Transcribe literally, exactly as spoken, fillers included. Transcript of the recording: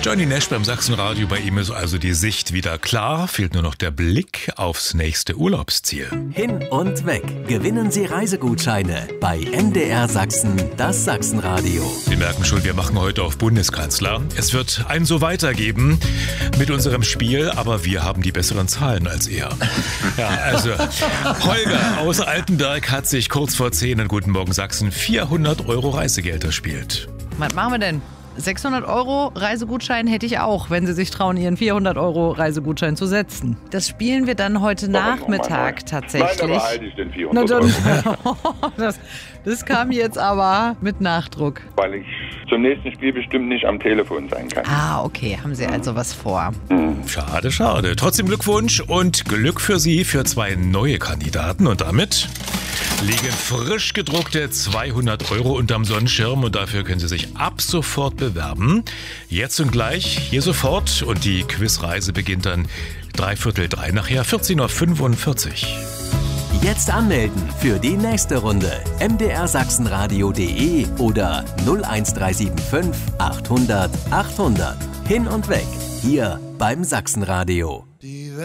Johnny Nash beim Sachsenradio, bei ihm ist also die Sicht wieder klar, fehlt nur noch der Blick aufs nächste Urlaubsziel. Hin und weg, gewinnen Sie Reisegutscheine bei M D R Sachsen, das Sachsenradio. Sie merken schon, wir machen heute auf Bundeskanzler. Es wird ein so weitergeben mit unserem Spiel, aber wir haben die besseren Zahlen als er. Ja, also Holger aus Altenberg hat sich kurz vor zehn in Guten Morgen Sachsen vierhundert Euro Reisegeld erspielt. Was machen wir denn? sechshundert Euro Reisegutschein hätte ich auch, wenn Sie sich trauen, Ihren vierhundert Euro Reisegutschein zu setzen. Das spielen wir dann heute Nachmittag tatsächlich. Nein, da behalte ich den vierhundert Euro. das, das kam jetzt aber mit Nachdruck. Weil ich zum nächsten Spiel bestimmt nicht am Telefon sein kann. Ah, okay. Haben Sie also was vor? Schade, schade. Trotzdem Glückwunsch und Glück für Sie für zwei neue Kandidaten. Und damit liegen frisch gedruckte zweihundert Euro unterm Sonnenschirm und dafür können Sie sich ab sofort bewerben. Jetzt und gleich, hier sofort, und die Quizreise beginnt dann dreiviertel drei, nachher vierzehn Uhr fünfundvierzig. Jetzt anmelden für die nächste Runde. m d r sachsenradio punkt de oder null eins drei sieben fünf achthundert achthundert. Hin und weg, hier beim Sachsenradio.